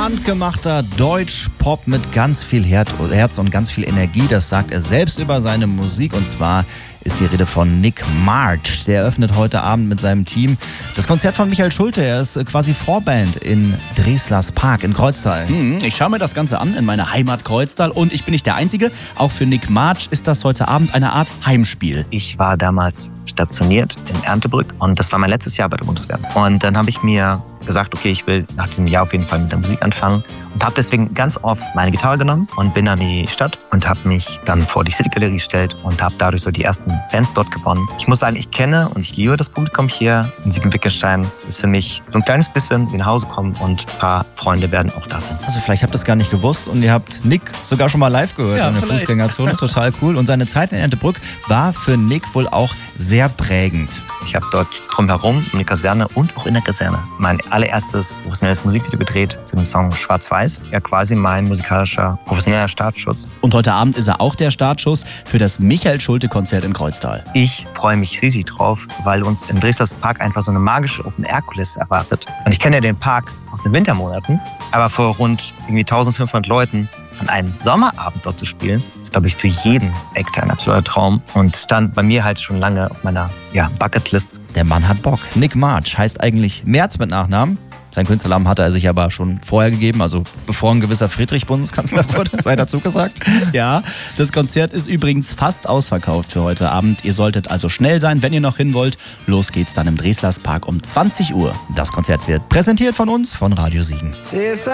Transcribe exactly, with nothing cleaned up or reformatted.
Handgemachter Deutsch-Pop mit ganz viel Herz und ganz viel Energie. Das sagt er selbst über seine Musik. Und zwar ist die Rede von Nick March. Der eröffnet heute Abend mit seinem Team das Konzert von Michael Schulte. Er ist quasi Vorband in Dreslers Park in Kreuztal. Hm, ich schaue mir das Ganze an in meiner Heimat Kreuztal. Und ich bin nicht der Einzige. Auch für Nick March ist das heute Abend eine Art Heimspiel. Ich war damals stationiert in Erndtebrück und das war mein letztes Jahr bei der Bundeswehr. Und dann habe ich mir gesagt, okay, ich will nach diesem Jahr auf jeden Fall mit der Musik anfangen und habe deswegen ganz oft meine Gitarre genommen und bin an die Stadt und habe mich dann vor die City-Galerie gestellt und habe dadurch so die ersten Fans dort gewonnen. Ich muss sagen, ich kenne und ich liebe das Publikum hier in Siegen-Wittgenstein. Ist für mich so ein kleines bisschen wie nach Hause kommen und ein paar Freunde werden auch da sein. Also vielleicht habt ihr es gar nicht gewusst und ihr habt Nick sogar schon mal live gehört ja, in der vielleicht. Fußgängerzone. Total cool. Und seine Zeit in Erndtebrück war für Nick wohl auch sehr prägend. Ich habe dort drumherum in der Kaserne und auch in der Kaserne mein allererstes professionelles Musikvideo gedreht zu dem Song Schwarz-Weiß. Ja, quasi mein musikalischer professioneller Startschuss. Und heute Abend ist er auch der Startschuss für das Michael Schulte-Konzert in Kreuztal. Ich freue mich riesig drauf, weil uns in Dreslers Park einfach so eine magische Open-Air-Kulisse erwartet. Und ich kenne ja den Park aus den Wintermonaten, aber vor rund irgendwie eintausendfünfhundert Leuten an einem Sommerabend dort zu spielen, ist, glaube ich, für jeden Actor ein absoluter Traum und stand bei mir halt schon lange auf meiner ja, Bucketlist. Der Mann hat Bock. Nick March heißt eigentlich Merz mit Nachnamen. Sein Künstlernamen hatte er sich aber schon vorher gegeben, also bevor ein gewisser Friedrich Bundeskanzler wurde, sei dazu gesagt. Ja, das Konzert ist übrigens fast ausverkauft für heute Abend. Ihr solltet also schnell sein, wenn ihr noch hin wollt. Los geht's dann im Dreslers Park um zwanzig Uhr. Das Konzert wird präsentiert von uns, von Radio Siegen.